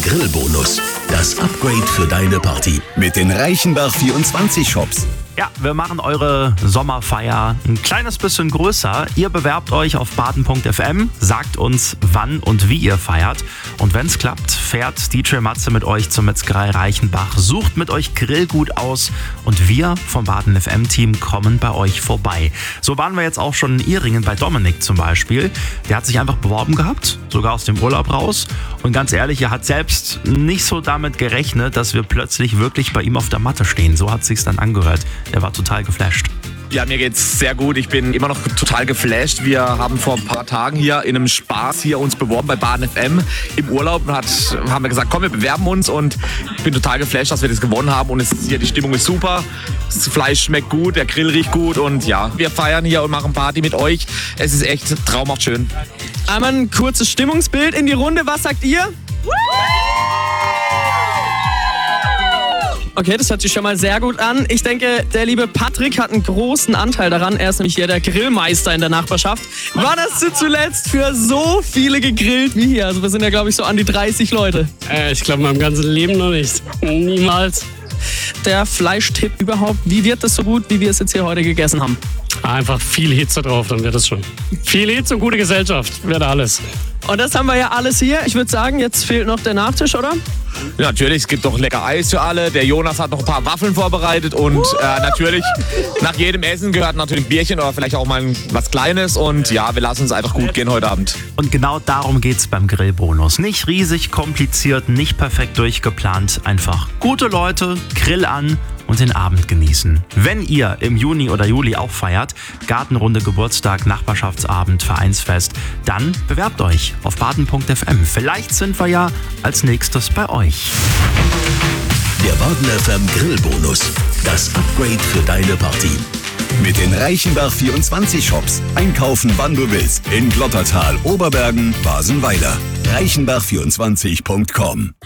FM Grillbonus. Das Upgrade für deine Party mit den Reichenbach 24 Shops. Ja, wir machen eure Sommerfeier ein kleines bisschen größer. Ihr bewerbt euch auf baden.fm, sagt uns, wann und wie ihr feiert. Und wenn es klappt, fährt DJ Matze mit euch zur Metzgerei Reichenbach, sucht mit euch Grillgut aus und wir vom Baden FM Team kommen bei euch vorbei. So waren wir jetzt auch schon in Ihringen bei Dominik zum Beispiel. Der hat sich einfach beworben gehabt, sogar aus dem Urlaub raus. Und ganz ehrlich, er hat selbst nicht so damit gerechnet, dass wir plötzlich wirklich bei ihm auf der Matte stehen. So hat es sich dann angehört. Der war total geflasht. Ja, mir geht's sehr gut. Ich bin immer noch total geflasht. Wir haben vor ein paar Tagen hier in einem Spaß hier uns beworben bei Baden FM im Urlaub und haben wir gesagt, komm, wir bewerben uns, und ich bin total geflasht, dass wir das gewonnen haben, und es ist hier, die Stimmung ist super. Das Fleisch schmeckt gut, der Grill riecht gut, und ja, wir feiern hier und machen Party mit euch. Es ist echt traumhaft schön. Einmal ein kurzes Stimmungsbild in die Runde. Was sagt ihr? Okay, das hört sich schon mal sehr gut an. Ich denke, der liebe Patrick hat einen großen Anteil daran. Er ist nämlich hier der Grillmeister in der Nachbarschaft. Wann hast du zuletzt für so viele gegrillt wie hier? Also wir sind ja, glaube ich, so an die 30 Leute. Ich glaube, mein ganzes Leben noch nicht. Niemals. Der Fleischtipp überhaupt. Wie wird das so gut, wie wir es jetzt hier heute gegessen haben? Einfach viel Hitze drauf, dann wird es schon. Viel Hitze und gute Gesellschaft, wird alles. Und das haben wir ja alles hier. Ich würde sagen, jetzt fehlt noch der Nachtisch, oder? Ja, natürlich, es gibt noch lecker Eis für alle. Der Jonas hat noch ein paar Waffeln vorbereitet, und natürlich, nach jedem Essen gehört natürlich ein Bierchen oder vielleicht auch mal was Kleines, und ja, wir lassen uns einfach gut gehen heute Abend. Und genau darum geht's beim Grillbonus. Nicht riesig kompliziert, nicht perfekt durchgeplant. Einfach gute Leute, Grill an und den Abend genießen. Wenn ihr im Juni oder Juli auch feiert, Gartenrunde, Geburtstag, Nachbarschaftsabend, Vereinsfest, dann bewerbt euch auf baden.fm. Vielleicht sind wir ja als nächstes bei euch. Der Baden FM Grillbonus. Das Upgrade für deine Party. Mit den Reichenbach 24 Shops. Einkaufen, wann du willst. In Glottertal, Oberbergen, Basenweiler. Reichenbach24.com